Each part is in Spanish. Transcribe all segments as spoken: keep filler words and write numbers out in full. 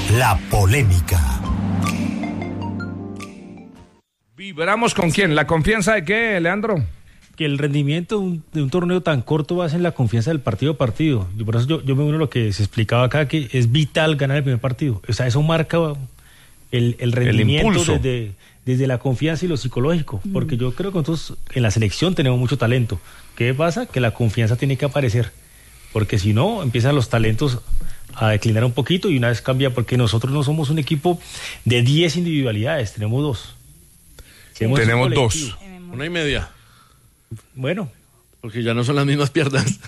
La polémica. ¿Vibramos con quién? ¿La confianza de qué, Leandro? Que el rendimiento de un, de un torneo tan corto basa en la confianza del partido a partido. Y por eso yo, yo me uno a lo que se explicaba acá, que es vital ganar el primer partido. O sea, eso marca el, el rendimiento el desde, desde la confianza y lo psicológico. Mm. Porque yo creo que nosotros en la selección tenemos mucho talento. ¿Qué pasa? Que la confianza tiene que aparecer. Porque si no, empiezan los talentos a declinar un poquito y una vez cambia, porque nosotros no somos un equipo de diez individualidades, tenemos dos. Tenemos, tenemos dos. Una y media. Bueno. Porque ya no son las mismas piernas.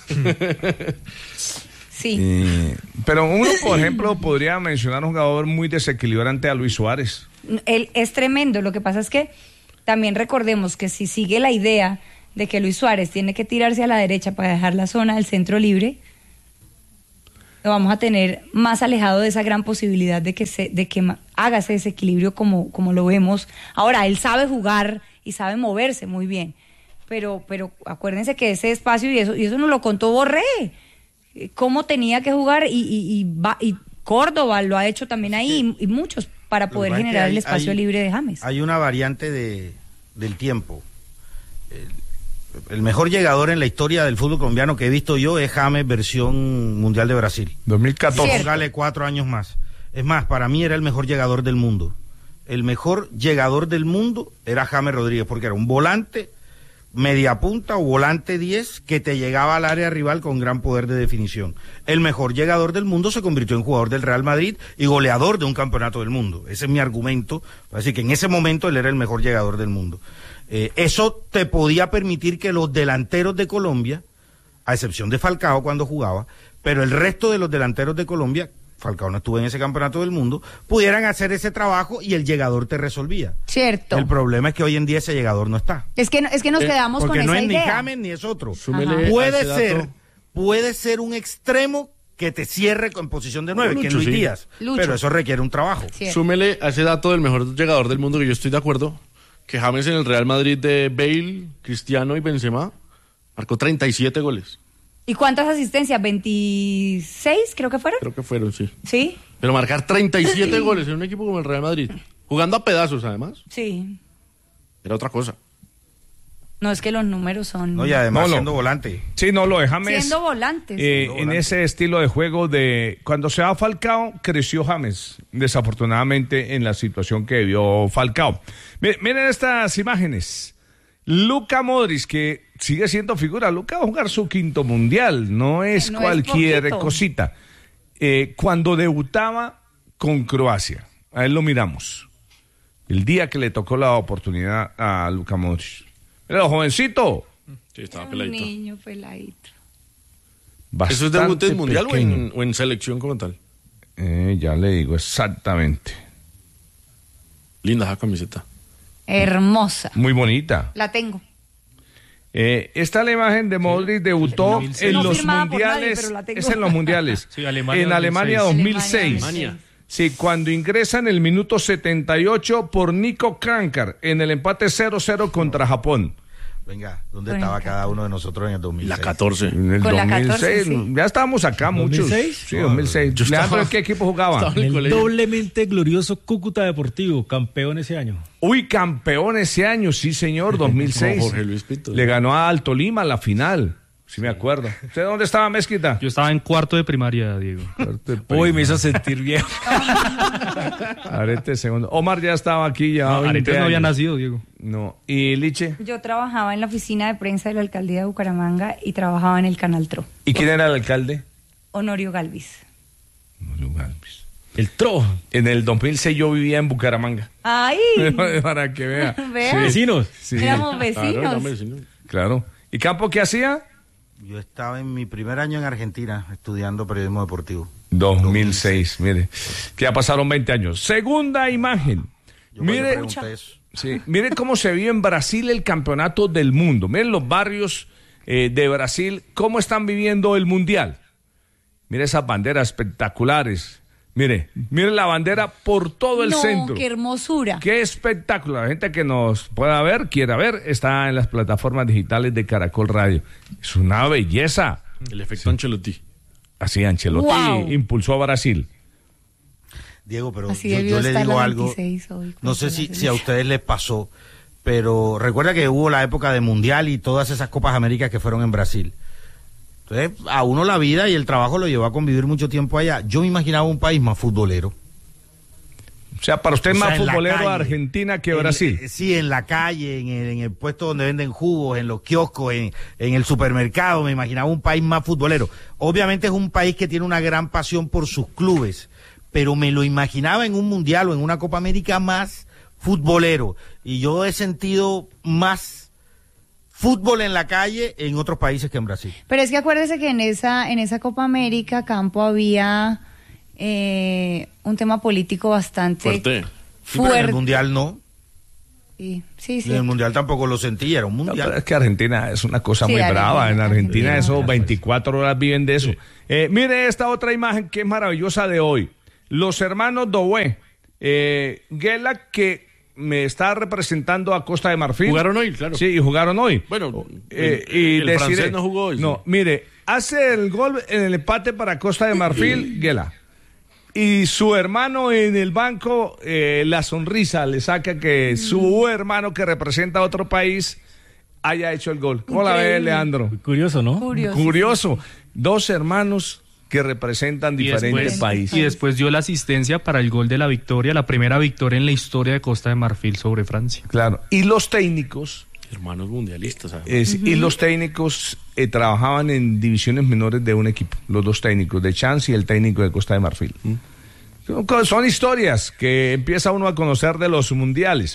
Sí. Eh, pero uno, por ejemplo, podría mencionar un jugador muy desequilibrante a Luis Suárez. Él es tremendo. Lo que pasa es que también recordemos que si sigue la idea de que Luis Suárez tiene que tirarse a la derecha para dejar la zona del centro libre, lo vamos a tener más alejado de esa gran posibilidad de que se, de que haga ese desequilibrio como, como lo vemos. Ahora, él sabe jugar y sabe moverse muy bien, pero, pero acuérdense que ese espacio, y eso, y eso nos lo contó Borré, cómo tenía que jugar, y, y, y, va, y Córdoba lo ha hecho también ahí, y, y muchos, para poder generar hay, el espacio hay, libre de James. Hay una variante de, del tiempo. El, El mejor llegador en la historia del fútbol colombiano que he visto yo es James versión Mundial de Brasil. dos mil catorce. Póngale cuatro años más. Es más, para mí era el mejor llegador del mundo. El mejor llegador del mundo era James Rodríguez, porque era un volante, media punta o volante diez que te llegaba al área rival con gran poder de definición. El mejor llegador del mundo se convirtió en jugador del Real Madrid y goleador de un campeonato del mundo. Ese es mi argumento. Así que en ese momento él era el mejor llegador del mundo. Eh, eso te podía permitir que los delanteros de Colombia, a excepción de Falcao cuando jugaba, pero el resto de los delanteros de Colombia, Falcao no estuvo en ese campeonato del mundo, pudieran hacer ese trabajo y el llegador te resolvía. Cierto. El problema es que hoy en día ese llegador no está. Es que, es que nos eh, quedamos con esa idea. Porque no es ni James ni es otro. Súmele puede ser, puede ser un extremo que te cierre en posición de nueve, Lucho, que es Luis sí. Díaz, Lucho. Pero eso requiere un trabajo. Cierto. Súmele a ese dato del mejor llegador del mundo, que yo estoy de acuerdo, que James en el Real Madrid de Bale, Cristiano y Benzema marcó treinta y siete goles. ¿Y cuántas asistencias? ¿veintiséis creo que fueron? Creo que fueron, sí. ¿Sí? Pero marcar treinta y siete goles en un equipo como el Real Madrid, jugando a pedazos además. Sí. Era otra cosa. No, es que los números son... No, y además no, lo, siendo volante. Sí, no, lo de James... Siendo volante. Eh, siendo en volante. ese estilo de juego de... Cuando se va Falcao, creció James, desafortunadamente, en la situación que vivió Falcao. Miren estas imágenes. Luka Modric, que sigue siendo figura. Luka va a jugar su quinto mundial, no es no cualquier es cosita. Eh, cuando debutaba con Croacia, a él lo miramos. El día que le tocó la oportunidad a Luka Modric. Mira, jovencito. Sí, estaba peladito. Un niño peladito. Bastante ¿Eso es debut en mundial o en, o en selección como tal? Eh, ya le digo exactamente. Linda esa camiseta. Hermosa. Muy bonita. La tengo. Eh, esta es la imagen de Modric, debutó no, en no los mundiales. Nadie, es en los mundiales. Sí, Alemania en Alemania dos mil seis. Alemania. Sí, cuando ingresa en el minuto setenta y ocho por Nico Krankar en el empate cero cero contra Japón. Venga, ¿dónde estaba cada uno de nosotros en el dos mil seis? La catorce. En el Con dos mil seis, la catorce, sí. Ya estábamos acá muchos. ¿dos mil seis? Sí, dos mil seis. Yo Leandro, estaba, ¿en qué equipo jugaba? En el doblemente glorioso Cúcuta Deportivo, campeón ese año. Uy, campeón ese año, sí señor, dos mil seis. No, Jorge Luis Pinto. Le ganó a Alto Lima la final. Sí, me acuerdo. ¿Usted dónde estaba, Mezquita? Yo estaba en cuarto de primaria, Diego. Uy, me hizo sentir viejo. Arete segundo. Omar ya estaba aquí ya. No, Aretes no había nacido, Diego. No. ¿Y Liche? Yo trabajaba en la oficina de prensa de la alcaldía de Bucaramanga y trabajaba en el Canal Tro. ¿Y quién era el alcalde? Honorio Galvis. Honorio Galvis. El Tro. En el dos mil seis yo vivía en Bucaramanga. ¡Ay! Para que vea. ¿Vea? Sí. Vecinos. Sí. Éramos vecinos. Claro, vecinos. Claro. ¿Y Campo qué hacía? Yo estaba en mi primer año en Argentina estudiando periodismo deportivo. dos mil seis, mire. Que ya pasaron veinte años. Segunda imagen. Yo mire, eso. Sí, mire cómo se vio en Brasil el campeonato del mundo. Miren los barrios eh, de Brasil, cómo están viviendo el mundial. Mire esas banderas espectaculares. Mire, mire la bandera por todo el no, centro. ¡Qué hermosura! ¡Qué espectáculo! La gente que nos pueda ver, quiera ver, está en las plataformas digitales de Caracol Radio. Es una belleza. El efecto sí. Ancelotti. Así, Ancelotti wow. impulsó a Brasil. Diego, pero Así yo, debió yo le estar digo la algo, veintiséis hoy, no sé si, con si a ustedes les pasó, pero recuerda que hubo la época de Mundial y todas esas Copas Américas que fueron en Brasil. Entonces, a uno la vida y el trabajo lo llevó a convivir mucho tiempo allá. Yo me imaginaba un país más futbolero. O sea, para usted es O sea, más en la futbolero calle, Argentina que en- Brasil. eh, sí, en la calle, en el, en el puesto donde venden jugos, en los kioscos, en, en el supermercado, me imaginaba un país más futbolero. Obviamente es un país que tiene una gran pasión por sus clubes, pero me lo imaginaba en un mundial o en una Copa América más futbolero. Y yo he sentido más fútbol en la calle en otros países que en Brasil. Pero es que acuérdese que en esa, en esa Copa América, Campo, había eh, un tema político bastante Fuerte. Sí, pero en fuerte. el mundial no. Sí, sí, sí. En el mundial tampoco lo sentí, era un No, mundial. pero es que Argentina es una cosa Sí, muy Argentina, brava. En Argentina, Argentina, esos otra veinticuatro horas viven de eso. Eh, mire esta otra imagen que es maravillosa de hoy. Los hermanos Doué, eh, Guela, que me está representando a Costa de Marfil. Jugaron hoy, claro. Sí, y jugaron hoy. Bueno, Eh, el, y el deciré- francés no jugó hoy. sí. No, mire, hace el gol en el empate para Costa de Marfil, Guela. Y su hermano en el banco, eh, la sonrisa le saca que su hermano que representa a otro país haya hecho el gol. ¿Cómo la ve, Increíble. Leandro? Muy curioso, ¿no? Curioso. Curioso. Dos hermanos que representan Y diferentes después, países. y después dio la asistencia para el gol de la victoria, la primera victoria en la historia de Costa de Marfil sobre Francia. Claro. Y los técnicos, Hermanos mundialistas. ¿sabes? es- y los técnicos eh, trabajaban en divisiones menores de un equipo. Los dos técnicos, de Chance y el técnico de Costa de Marfil. Son co- Son historias que empieza uno a conocer de los mundiales.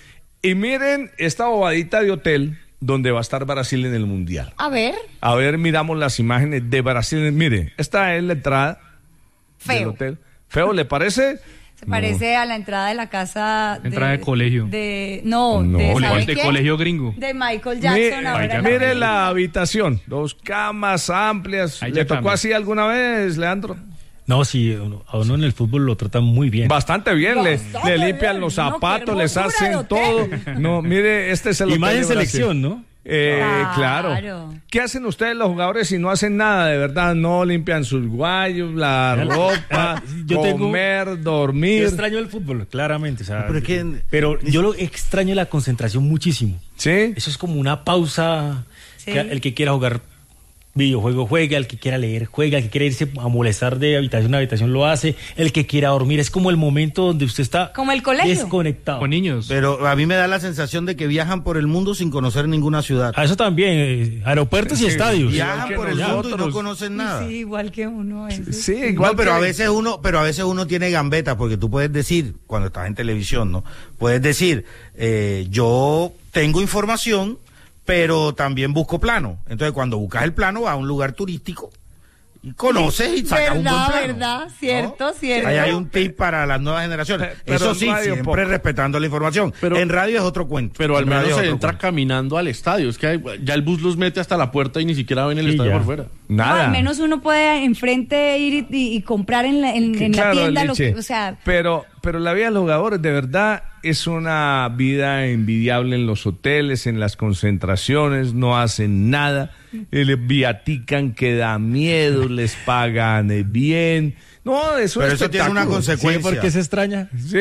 Y miren esta bobadita de hotel donde va a estar Brasil en el mundial. A ver, A ver, miramos las imágenes de Brasil. Mire, esta es la entrada del feo. hotel. ¿Feo le parece? Se parece a la entrada de la casa Entrada de colegio. De, no, No. de, Cole- ¿sabe de quién? colegio gringo. De Michael Mi- Jackson. ahora Michael- en la mire película. la habitación, dos camas amplias. Ahí ¿Le ya tocó cambia. así alguna vez, Leandro? No, sí, uno- a uno en el fútbol lo tratan muy bien. Bastante bien, le- Bastante le, limpian bien. los No, qué zapatos, les hermosura de hacen todo. hotel. No, mire, este es el Y hotel más de en Brasil. selección, ¿no? Eh, Claro. claro. ¿Qué hacen ustedes los jugadores si no hacen nada de verdad? No limpian sus guayos, la ropa, Yo tengo- comer, dormir. Yo extraño el fútbol, claramente. O sea, Pero es que- pero yo lo extraño la concentración muchísimo. ¿Sí? Eso es como una pausa. Sí. Que el que quiera jugar videojuego juega, el que quiera leer juega, el que quiera irse a molestar de habitación a habitación lo hace, el que quiera dormir. Es como el momento donde usted está Como el colegio. desconectado. Con niños. Pero a mí me da la sensación de que viajan por el mundo sin conocer ninguna ciudad. A eso también, eh, aeropuertos y Sí, estadios. Viajan que por el mundo y no nosotros. conocen nada. Sí, igual que uno. eso. Sí, Igual, igual pero que- a veces uno, pero a veces uno tiene gambeta, porque tú puedes decir, cuando estás en televisión, ¿no? Puedes decir, eh, yo tengo información, pero también busco plano. Entonces, cuando buscas el plano, vas a un lugar turístico y conoces y sacas un buen Verdad, plano. verdad, cierto, cierto. Ahí hay un tip para las nuevas generaciones. Pe- pero Eso en sí, radio siempre poco. respetando la información. Pero- en radio es otro cuento. Pero al En radio menos es se otro entra cuento. caminando al estadio. Es que hay- ya el bus los mete hasta la puerta y ni siquiera ven el Sí, estadio ya. por fuera. No, Nada. al menos uno puede enfrente ir y, y- y comprar en la, en, en la Claro, tienda. Lo Liche, que, o sea, pero, pero la vida de los jugadores de verdad es una vida envidiable en los hoteles, en las concentraciones, no hacen nada, eh, les viatican que da miedo, les pagan eh, bien. No, eso Pero es eso tiene una espectáculo. consecuencia. ¿Sí? ¿Por qué se extraña? Sí.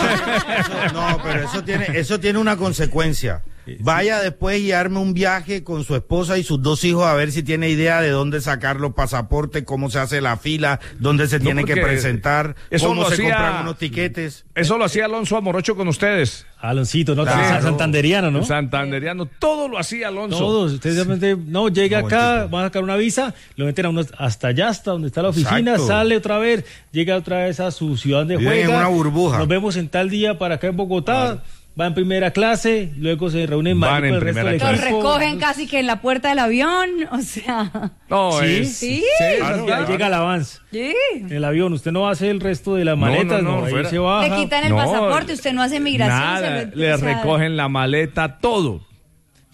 Eso- no, pero eso tiene, eso tiene una consecuencia. Vaya después y arme un viaje con su esposa y sus dos hijos a ver si tiene idea de dónde sacar los pasaportes, cómo se hace la fila, dónde se No, tiene que porque presentar, eso cómo lo se hacía- compran unos tiquetes. Eso lo hacía Alonso Amorocho con ustedes. Aloncito, ¿no? Claro. Santanderiano, ¿no? Santanderiano, todo lo hacía Alonso. Todos, ustedes simplemente, no, llega No, acá, chico. van a sacar una visa, lo meten a uno hasta allá, hasta donde está la oficina, Exacto. sale otra vez, llega otra vez a su ciudad donde Viven en juega. una burbuja. Nos vemos en tal día para acá en Bogotá, va en primera clase, luego se reúnen en Van Madrid en con el resto primera del clase. los equipo. recogen casi que en la puerta del avión. O sea, No, Sí, es- sí. Claro, ya llega el avance. sí. En el avión, usted no hace el resto de las maletas, no, no, no, ahí fuera. se baja. Le quitan el No, pasaporte, usted no hace migración. Nada, se lo- le o sea, recogen la maleta, todo.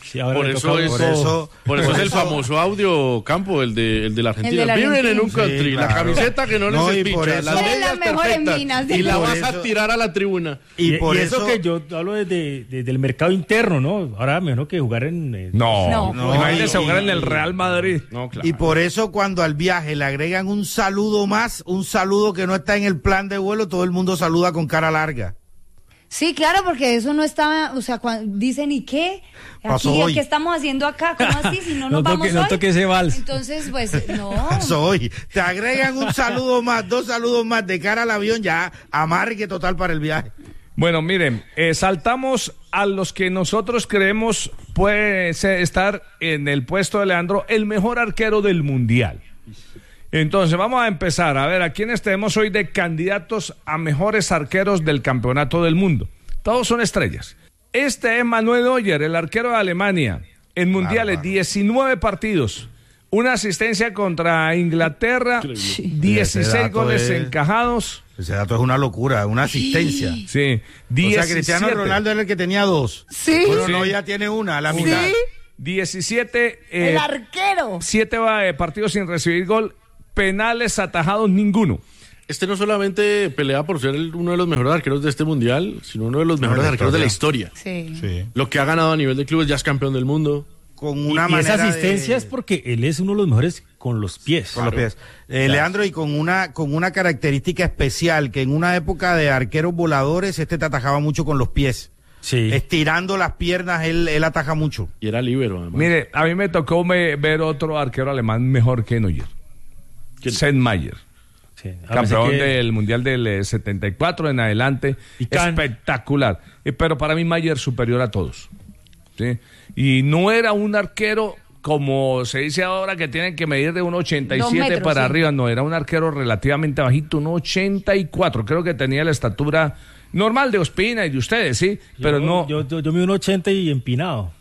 Sí, ahora Por le eso, toca- es, por eso- por eso por es el eso- famoso audio campo, el de, el de la Argentina. El de la Viven en un Argentina. country, Sí, la claro. camiseta que no, No, les y despicha, por eso- las Tienen medias las mejores perfectas, minas, y la por vas eso- a tirar a la tribuna. Y, Y, por y eso, eso, que yo hablo desde, desde el mercado interno, ¿no? Ahora mejor que jugar en... eh, No, No. no, imagínese y- jugar en el Real Madrid. No, claro. y por eso cuando al viaje le agregan un saludo más, un saludo que no está en el plan de vuelo, todo el mundo saluda con cara larga. Sí, claro, porque eso no estaba, o sea, cuando dicen, ¿y qué? Pasó Aquí, hoy. ¿qué estamos haciendo acá? ¿Cómo así? Si no No nos toque- vamos no hoy. toque ese vals. Entonces, pues, no. Soy, te agregan un saludo más, dos saludos más de cara al avión, ya amargue total para el viaje. Bueno, miren, eh, saltamos a los que nosotros creemos puede ser- estar en el puesto de Leandro, el mejor arquero del mundial. Entonces, vamos a empezar. A ver, ¿a quiénes tenemos hoy de candidatos a mejores arqueros del campeonato del mundo? Todos son estrellas. Este es Manuel Neuer, el arquero de Alemania. En mundiales, Bárbaro. diecinueve partidos. Una asistencia contra Inglaterra, Ese dieciséis dato goles es- encajados. Ese dato es una locura, una asistencia. Sí, O diecisiete. sea, Cristiano Ronaldo era el que tenía dos. Sí. Pero Sí. no, ya tiene una, a la mitad. diecisiete, eh, El arquero. siete eh, partidos sin recibir gol, penales atajados ninguno. Este no solamente pelea por ser el- uno de los mejores arqueros de este mundial, sino uno de los mejores de la arqueros de la historia. historia. Sí. Sí. Lo que ha ganado a nivel de clubes, ya es campeón del mundo. Con Y, una y esa manera asistencia de- es porque él es uno de los mejores con los pies. Con los pies. Eh, Leandro, y con una, con una característica especial, que en una época de arqueros voladores, este te atajaba mucho con los pies. Sí. Estirando las piernas, él, él ataja mucho. Y era líbero, además. Mire, a mí me tocó me- ver otro arquero alemán mejor que Neuer. ¿Quién? Sennmayer, Sí. Ah, campeón pensé que- del Mundial del eh, setenta y cuatro en adelante. Y Kahn. Espectacular. Eh, pero para mí Mayer superior a todos. ¿Sí? Y no era un arquero como se dice ahora que tienen que medir de uno ochenta y Dos siete metros, para sí. arriba. No, era un arquero relativamente bajito, uno ochenta y cuatro. Creo que tenía la estatura normal de Ospina y de ustedes, sí. Yo- pero no... Yo, yo, yo mido un ochenta y empinado.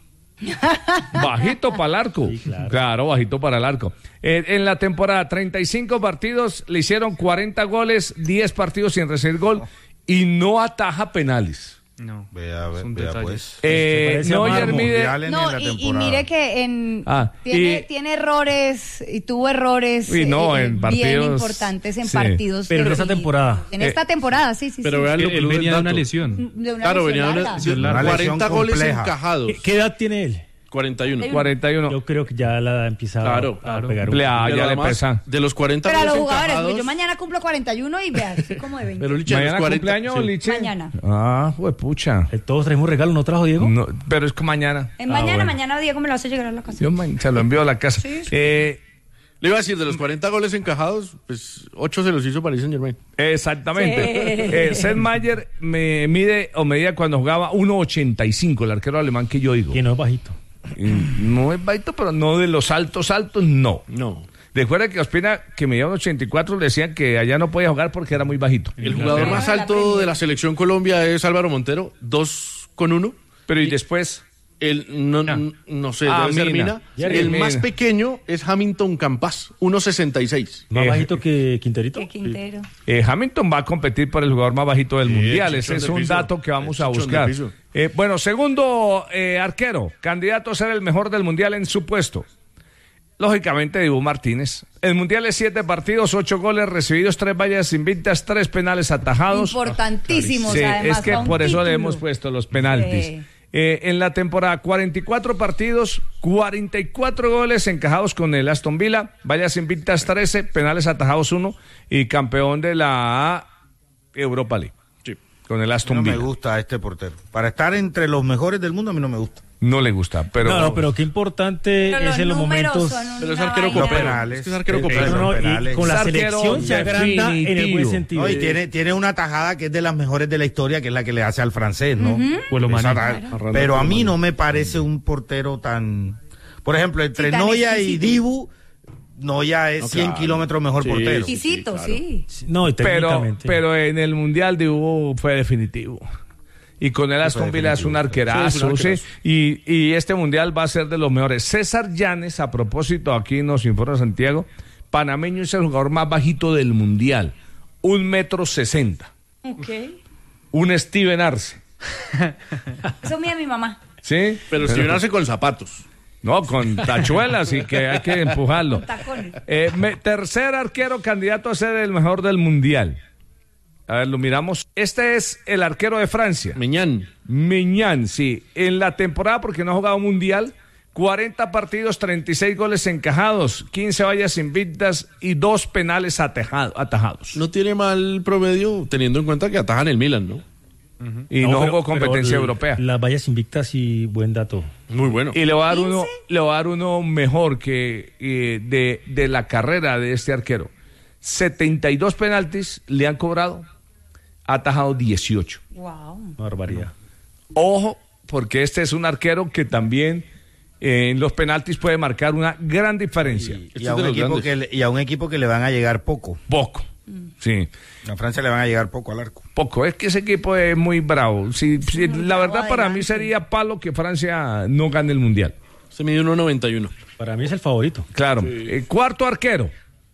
Bajito para el arco. Sí, claro. claro. bajito para el arco. Eh, en la temporada, treinta y cinco partidos, le hicieron cuarenta goles, diez partidos sin recibir gol y no ataja penales. No. Vea, Es un vea detalle. pues. Eh, parece a Neuer Mármol. mide... Mundial en No, la y, y temporada. mire que en, Ah, tiene, y- tiene errores y tuvo errores Y no, eh, en bien partidos, importantes en sí. partidos. Pero en de- esta temporada. En esta temporada, sí, sí. Pero sí. vean Él, lo que él es venía de el una dato. lesión. De una Claro, lesión venía de larga. una, de Una cuarenta lesión goles compleja. encajados. ¿Qué, qué edad tiene él? cuarenta y uno. cuarenta y uno. Yo creo que ya la empieza Claro, a claro. pegar un Le- ah, Pero ya le además, pesa. De los cuarenta Pero a los goles jugadores, encajados. porque yo mañana cumplo cuarenta y uno y vea, así como de veinte. Pero Liche, de los ¿Mañana cuarenta, cumpleaños, sí. Liche? Mañana. Ah, pues pucha. Eh, Todos traemos regalo, ¿no trajo Diego? No, pero es que mañana. En Ah, mañana, bueno. mañana Diego me lo hace llegar a la casa. Yo ma- se lo envío a la casa. Sí, sí. Eh, Le iba a decir, de los cuarenta goles encajados, pues ocho se los hizo Paris Saint Germain. Exactamente. Sí. Eh, Sennmayer me mide o medía cuando jugaba uno ochenta y cinco, el arquero alemán que yo digo. Que no es bajito. Y no es bajito, pero no de los altos, altos, no. No. Recuerda que Ospina, que medía un ochenta y cuatro, le decían que allá no podía jugar porque era muy bajito. El jugador Sí. más alto de la selección Colombia es Álvaro Montero, dos con uno. Pero y después, El, no, no, no sé, Ah, debe ser Mina. Mina. Sí, El Mina. más pequeño es Hamilton Campas, uno sesenta y seis. Más Eh, bajito que Quinterito. Qué Quintero. eh, Hamilton va a competir por el jugador más bajito del Sí, mundial. el Ese chichón es del un piso. dato que vamos El a chichón buscar. del piso. Eh, bueno, segundo eh, arquero, candidato a ser el mejor del mundial en su puesto. Lógicamente, Dibu Martínez. El mundial es siete partidos, ocho goles recibidos, tres vallas invictas, tres penales atajados. Importantísimos, Sí, además. es que para un por eso le título. hemos puesto los penaltis. Sí. Eh, en la temporada, cuarenta y cuatro partidos, cuarenta y cuatro goles encajados con el Aston Villa, vallas invictas trece, penales atajados uno y campeón de la Europa League. Sí. Con el A mí Aston no me Villa. gusta este portero. Para estar entre los mejores del mundo, a mí no me gusta. No le gusta, pero... no, no, pero qué importante Pero es en los números momentos. son Pero es una arquero vaina. Los copero. penales. Es que es arquero Eh, copero. eh, No, no, y penales. con la Es arquero selección se agranda en el buen definitivo. sentido. No, y tiene, tiene una tajada que es de las mejores de la historia, que es la que le hace al francés, ¿no? Pues lo Esa maneja. ta- Pero a mí no me parece un portero tan... Por ejemplo, entre Sí, tan Noya y exquisito. Dibu, Noya es No, cien claro. kilómetros mejor Sí, portero. sí, Exquisito, claro. sí. No, y pero, técnicamente. pero en el Mundial de Hugo fue definitivo. Y con el Aston Villa es un arquerazo, Sí, es un sí, arquerazo. y, y este Mundial va a ser de los mejores. César Llanes, a propósito, aquí nos informa Santiago, panameño es el jugador más bajito del Mundial, un metro sesenta, Ok. un Steven Arce. Eso mira mi mamá. ¿Sí? Pero si nace con zapatos. No, con tachuelas y que hay que empujarlo. Con tacones. Eh, me- tercer arquero candidato a ser el mejor del mundial. A ver, lo miramos. Este es el arquero de Francia. Meñán. Miñán, sí. En la temporada, porque no ha jugado mundial, cuarenta partidos, treinta y seis goles encajados, quince vallas invictas y dos penales atajado- atajados. No tiene mal promedio teniendo en cuenta que atajan el Milan, ¿no? Y no, pero- jugó competencia pero europea. Las vallas invictas y buen dato. Muy bueno. Y le voy a dar ¿quince? uno, le voy a dar uno mejor que eh, de, de la carrera de este arquero. setenta y dos penaltis le han cobrado, ha atajado dieciocho. Wow. Barbaridad. Ojo, porque este es un arquero que también eh, en los penaltis puede marcar una gran diferencia. Y, Este a es de un los equipo grandes. que le, y a un equipo que le van a llegar poco. Poco. Sí, A Francia le van a llegar poco al arco. poco. Es que ese equipo es muy bravo. Si, si- Muy la bravo verdad para mí adelante. sería palo que Francia no gane el mundial. Se mide uno noventa y uno. Para mí es el favorito. Claro. Eh, cuarto arquero.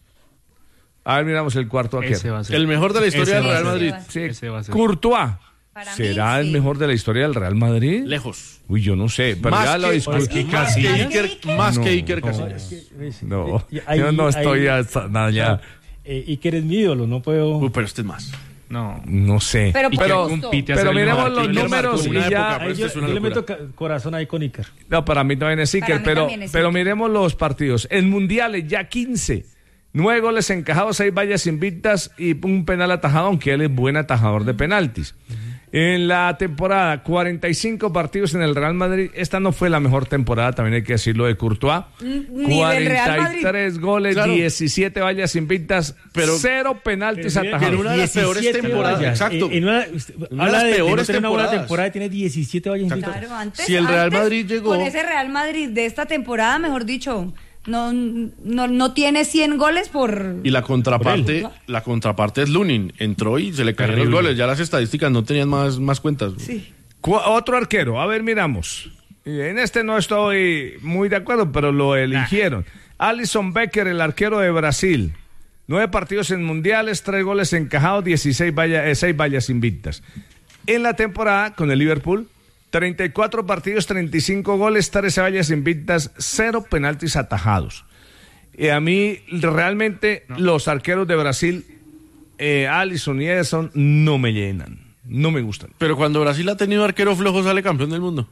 A ver, miramos el cuarto arquero. Ese va a ser. El mejor de la historia Ese del va a Real ser. Madrid. Sí, Ese va a ser. Courtois. Para mí, ¿Será el sí. mejor de la historia del Real Madrid? Lejos. Uy, yo no sé, pero ya Más lo que, discuto. más que Casillas. Iker, más No, que Iker no. Casillas. No, Eh, ahí- yo no estoy ahí- hasta nada ya. Eh, y que eres mi ídolo, no puedo. Uy, pero este es más. No. No sé. Pero por pero, gusto. compite a pero ser el miremos mejor los arquero. números Marcó y una ya. época, Ahí pero yo, esto es una yo le meto locura. ca- corazón ahí con Iker. No, para mí también es Iker, Para mí pero, también es pero Iker. miremos los partidos. En mundiales ya quince. Nueve goles encajados, seis vallas invictas y un penal atajado, aunque él es buen atajador de penaltis. En la temporada, cuarenta y cinco partidos en el Real Madrid. Esta no fue la mejor temporada, también hay que decirlo, de Courtois. Ni del Real Madrid. cuarenta y tres goles, Claro. diecisiete vallas invictas, pero Pero- cero penaltis Pero mira atajados. en una de las peores diecisiete temporadas, vallas. exacto. En una, usted Una de habla las de, de no peores tener una buena temporadas. temporada, tiene diecisiete vallas invictas. Claro, antes, Si el Real antes, Madrid llegó- con ese Real Madrid de esta temporada, mejor dicho, no, no, no tiene cien goles por... Y la contraparte, Por él. la contraparte es Lunin. Entró y se le cayeron los Terrible. goles. Ya las estadísticas no tenían más, más cuentas. Sí. Cu- Otro arquero, a ver, miramos. Y En este no estoy muy de acuerdo, pero lo eligieron. Alisson Becker, el arquero de Brasil. Nueve partidos en mundiales, tres goles encajados, dieciséis vallas, eh, seis vallas invictas. En la temporada con el Liverpool, treinta y cuatro partidos, treinta y cinco goles, trece vallas invictas, cero penaltis atajados. Y a mí, realmente, los arqueros de Brasil, eh, Alisson y Ederson, no me llenan. No me gustan. Pero cuando Brasil ha tenido arquero flojo, sale campeón del mundo.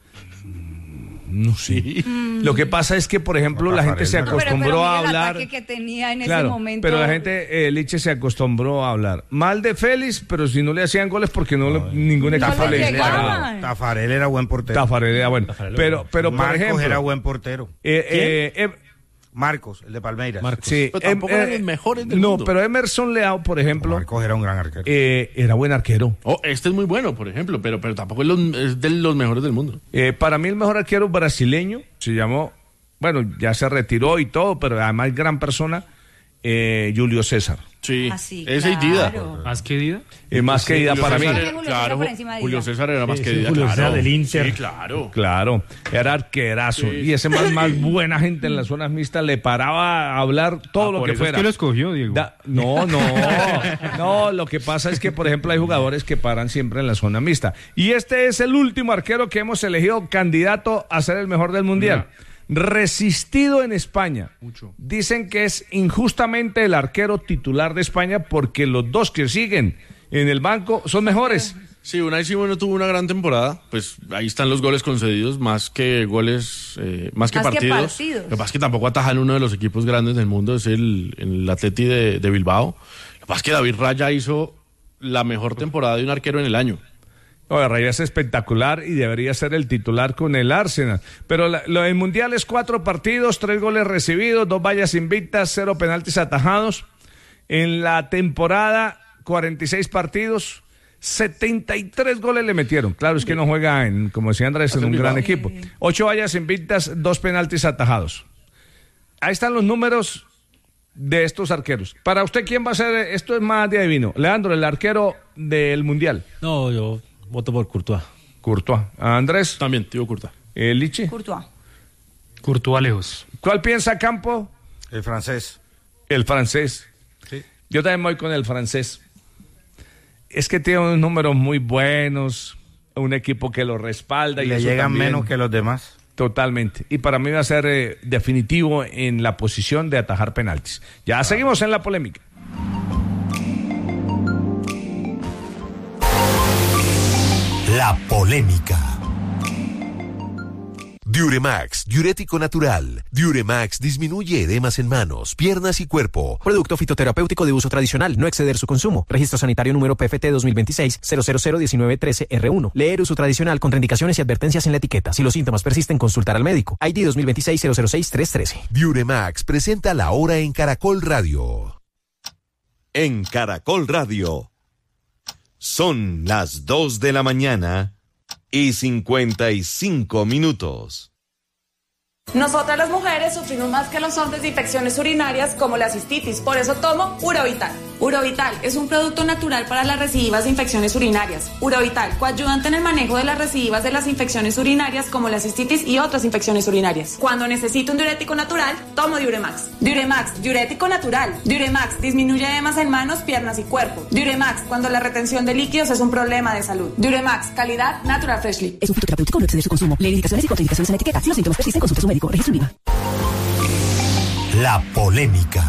No sé. Lo que pasa es que, por ejemplo, la gente se No, No, pero- pero acostumbró a mira el hablar. ataque que tenía en ese Claro, momento. pero la gente, eh, Liche se acostumbró a hablar mal de Félix, pero si no le hacían goles porque no, le- ningún No equipo le le llegaban. disparaba. Tafarel era buen portero. Tafarel era bueno. Tafarel era Pero, bueno. pero por Marcos ejemplo, era buen portero. eh, eh, eh, Marcos, el de Palmeiras. Marcos. sí, Pero tampoco em- eran eh, los mejores del no, mundo. pero Emerson Leao, por ejemplo, Marcos era un gran arquero. eh, era buen arquero. Oh, este es muy bueno, por ejemplo, pero, pero tampoco es, los- es de los mejores del mundo. Eh, para mí el mejor arquero brasileño se llamó, bueno, ya se retiró y todo, pero además gran persona, eh, Julio César. Sí, Ah, sí, ese y Dida. claro. ¿Más que Dida? Eh, más que Ida Julio para mí. César Julio era- César claro, por encima de Julio Dida. César era más Sí, que sí, Dida, Julio claro. César del Inter. Sí, claro. Claro, era arquerazo. Sí. Y ese más, más buena gente en las zonas mixtas le paraba a hablar todo Ah, lo por que eso es fuera. que lo escogió, Diego. Da- no, no, no, lo que pasa es que, por ejemplo, hay jugadores que paran siempre en la zona mixta. Y este es el último arquero que hemos elegido candidato a ser el mejor del mundial. Resistido en España. Mucho. Dicen que es injustamente el arquero titular de España porque los dos que siguen en el banco son mejores. Sí, Unai Simón no tuvo una gran temporada, pues ahí están los goles concedidos, más que goles, eh, más que Más que partidos. partidos. Lo que pasa es que tampoco atajan uno de los equipos grandes del mundo, es el, el Atleti de, de Bilbao. Lo que pasa es que David Raya hizo la mejor temporada de un arquero en el año. Oye, Raya es espectacular y debería ser el titular con el Arsenal. Pero la- lo en Mundial es cuatro partidos, tres goles recibidos, dos vallas invictas, cero penaltis atajados. En la temporada, cuarenta y seis partidos, setenta y tres goles le metieron. Claro, es que no juega, en, como decía Andrés, en un gran equipo. Ocho vallas invictas, dos penaltis atajados. Ahí están los números de estos arqueros. Para usted, ¿quién va a ser? Esto es más de adivino. Leandro, el arquero del Mundial. No, yo voto por Courtois. Courtois. Andrés, También, tío Curta. eh, Lichi. Courtois. Courtois lejos. ¿Cuál piensa Campo? El francés. El francés. Yo también voy con el francés. Es que tiene unos números muy buenos. un equipo que lo respalda. Y y le eso llegan también, menos que los demás. Totalmente. Y para mí va a ser eh, definitivo en la posición de atajar penaltis. Ya ah. seguimos en la polémica. La polémica. Diuremax, diurético natural. Diuremax disminuye edemas en manos, piernas y cuerpo. Producto fitoterapéutico de uso tradicional, no exceder su consumo. Registro sanitario número P F T dos mil veintiséis cero cero cero diecinueve trece R uno. Leer uso tradicional, contraindicaciones y advertencias en la etiqueta. Si los síntomas persisten, consultar al médico. I D dos mil veintiséis cero cero seis tres trece. Diuremax presenta la hora en Caracol Radio. En Caracol Radio. Son las dos de la mañana y cincuenta y cinco minutos. Nosotras las mujeres sufrimos más que los hombres de infecciones urinarias como la cistitis, por eso tomo Urovital. Urovital es un producto natural para las recidivas de infecciones urinarias. Urovital, coayudante en el manejo de las recidivas de las infecciones urinarias como la cistitis y otras infecciones urinarias. Cuando necesito un diurético natural, tomo Diuremax. Diuremax, diurético natural. Diuremax disminuye edemas en manos, piernas y cuerpo. Diuremax, cuando la retención de líquidos es un problema de salud. Diuremax, calidad Natural Freshly. Es un fitoterapéutico, no exceder su consumo. Leer indicaciones y contraindicaciones en la etiqueta. Si los síntomas persisten, consulte a su médico. Registro I V A. La polémica.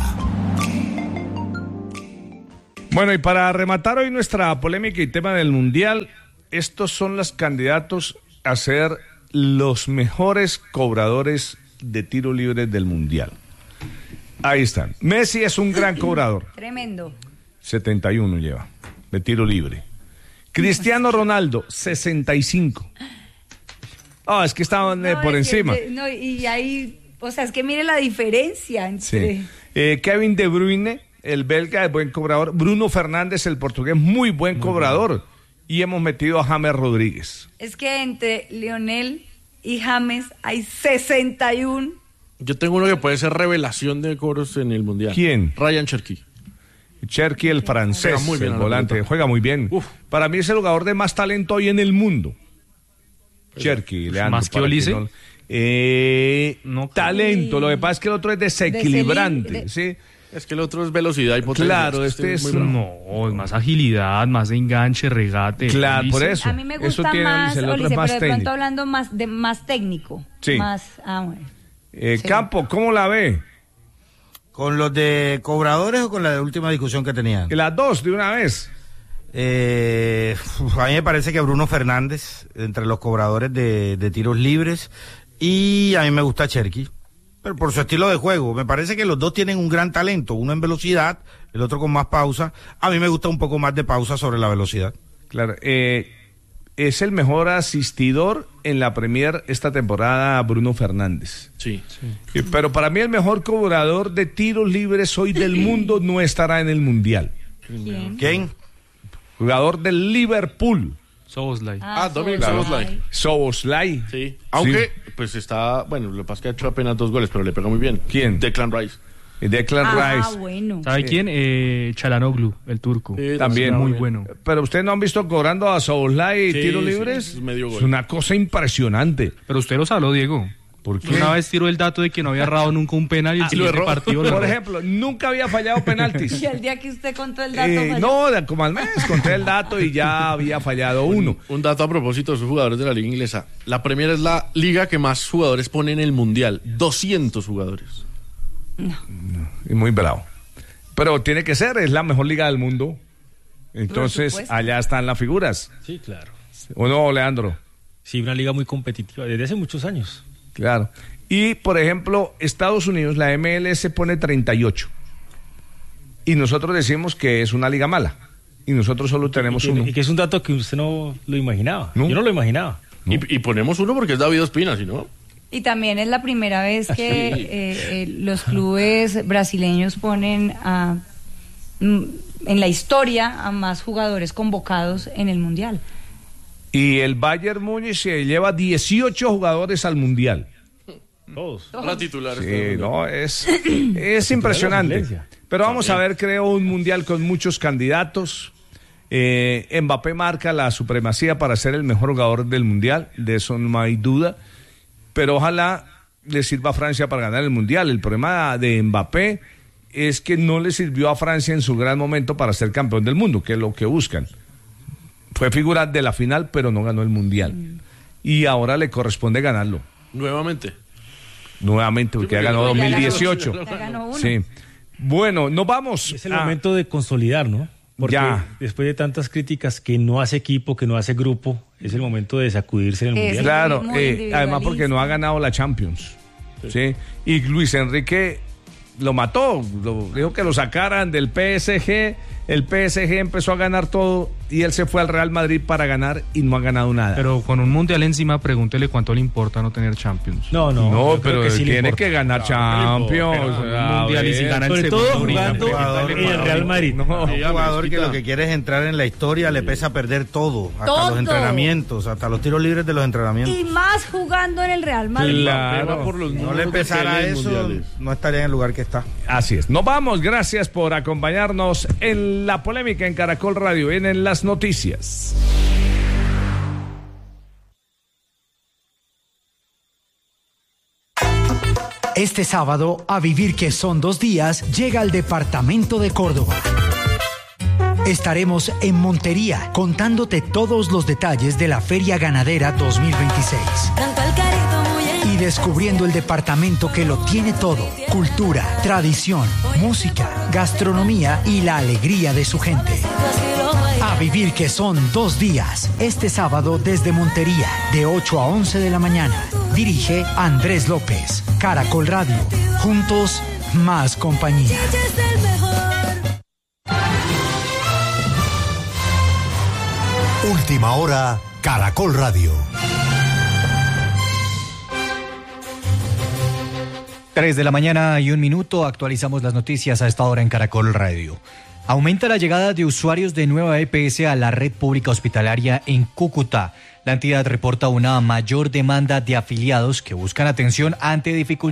Bueno, y para rematar hoy nuestra polémica y tema del Mundial, estos son los candidatos a ser los mejores cobradores de tiro libre del Mundial. Ahí están. Messi es un gran cobrador. Tremendo. setenta y uno lleva de tiro libre. Cristiano Ronaldo, sesenta y cinco. Ah, oh, es que estaban no, por encima. Que, no, y ahí, o sea, es que mire la diferencia entre... Sí. Eh, Kevin De Bruyne, el belga, es buen cobrador. Bruno Fernández, el portugués, muy buen muy cobrador. Bien. Y hemos metido a James Rodríguez. Es que entre Lionel y James hay sesenta y uno. Yo tengo uno que puede ser revelación de cobros en el Mundial. ¿Quién? Ryan Cherky. Cherky, el francés, juega muy bien el volante, juega muy bien. Uf. Para mí es el jugador de más talento hoy en el mundo. Cherky, Leandro. Más que Olise. No, eh, no, talento, lo que pasa es que el otro es desequilibrante, de de... ¿sí? Es que el otro es velocidad y potencia. Claro, este, este es... No, es más agilidad, más de enganche, regate. Claro, Olise. por eso. A mí me gusta eso tiene más, el otro Olise, es más pero de técnico. pronto hablando más, de, más técnico. Sí. Más, ah, bueno. Eh, sí. Campo, ¿cómo la ve? ¿Con los de cobradores o con la de última discusión que tenían? Las dos, de una vez. Eh, a mí me parece que Bruno Fernández, entre los cobradores de, de tiros libres, y a mí me gusta Cherky, pero por su estilo de juego. Me parece que los dos tienen un gran talento, uno en velocidad, el otro con más pausa. A mí me gusta un poco más de pausa sobre la velocidad. Claro, eh, es el mejor asistidor en la Premier esta temporada, Bruno Fernández. Sí, sí. Pero para mí el mejor cobrador de tiros libres hoy del mundo no estará en el Mundial. ¿Quién? ¿Quién? Jugador del Liverpool. Soboslai. Ah, Dominic Soboslai. Soboslai. Sí. Aunque, sí. pues está, bueno, lo que pasa es que ha hecho apenas dos goles, pero le pega muy bien. ¿Quién? Declan Rice. Declan ah, Rice. bueno. ¿Sabe sí. quién? Eh, Chalanoglu, el turco. Sí, también muy bien. bueno. Pero ustedes no han visto cobrando a Soboslai sí, tiros sí, libres. es medio gol. Es una cosa impresionante. Pero usted los habló, Diego. ¿Por qué? Una vez tiró el dato de que no había errado nunca un penal y el Ah, siguiente lo partido lo Por erró. ejemplo, nunca había fallado penaltis. Y el día que usted contó el dato... Eh, no, como al mes conté el dato y ya había fallado uno. Un dato a propósito de sus jugadores de la liga inglesa. La Premier es la liga que más jugadores pone en el Mundial. doscientos jugadores. No. No, y muy bravo. Pero tiene que ser, es la mejor liga del mundo. Entonces, allá están las figuras. Sí, claro. ¿O no, Leandro? Sí, una liga muy competitiva, desde hace muchos años. Claro. Y, por ejemplo, Estados Unidos, la M L S pone treinta y ocho. Y nosotros decimos que es una liga mala. Y nosotros solo tenemos y que, uno. Y que es un dato que usted no lo imaginaba. ¿No? Yo no lo imaginaba. ¿No? Y, y ponemos uno porque es David Ospina, si no... Y también es la primera vez que Sí. eh, eh, los clubes brasileños ponen a, mm, en la historia a más jugadores convocados en el Mundial. Y el Bayern Múnich se lleva dieciocho jugadores al Mundial. Todos. Para titulares. Sí, no, es, es impresionante. Pero vamos a ver, creo, un Mundial con muchos candidatos. Eh, Mbappé marca la supremacía para ser el mejor jugador del Mundial, de eso no hay duda. Pero ojalá le sirva a Francia para ganar el Mundial. El problema de Mbappé es que no le sirvió a Francia en su gran momento para ser campeón del mundo, que es lo que buscan. fue figura de la final, pero no ganó el Mundial. Mm. Y ahora le corresponde ganarlo. Nuevamente. Nuevamente, porque sí, ya ganó dos mil dieciocho. Ya ganó uno. Sí. Bueno, nos vamos. Es el a... momento de consolidar, ¿no? Porque ya. Después de tantas críticas que no hace equipo, que no hace grupo, es el momento de sacudirse en el es Mundial. Claro, eh, además porque no ha ganado la Champions. Sí. ¿Sí? Y Luis Enrique lo mató, lo, dijo que lo sacaran del P S G. El P S G empezó a ganar todo y él se fue al Real Madrid para ganar y no ha ganado nada. Pero con un Mundial encima, pregúntele cuánto le importa no tener Champions. No, no. No, pero que sí tiene que ganar Champions. No, Mundial y si gana sobre el todo segundo, jugando en el Real Madrid. No, un jugador que lo que quiere es entrar en la historia, le pesa perder todo, hasta todo. los entrenamientos, hasta los tiros libres de los entrenamientos. Y más jugando en el Real Madrid. Claro. Por los no le pesara eso, mundiales. No estaría en el lugar que está. Así es. Nos vamos. Gracias por acompañarnos en la polémica en Caracol Radio. Vienen las noticias. Este sábado, A Vivir que son dos días, llega al departamento de Córdoba. Estaremos en Montería contándote todos los detalles de la Feria Ganadera dos mil veintiséis. Y descubriendo el departamento que lo tiene todo: cultura, tradición, música, gastronomía y la alegría de su gente. A Vivir que son dos días, este sábado desde Montería, de ocho a once de la mañana. Dirige Andrés López. Caracol Radio. Juntos, más compañía. Última hora, Caracol Radio. Tres de la mañana y un minuto, actualizamos las noticias a esta hora en Caracol Radio. Aumenta la llegada de usuarios de Nueva E P S a la red pública hospitalaria en Cúcuta. La entidad reporta una mayor demanda de afiliados que buscan atención ante dificultades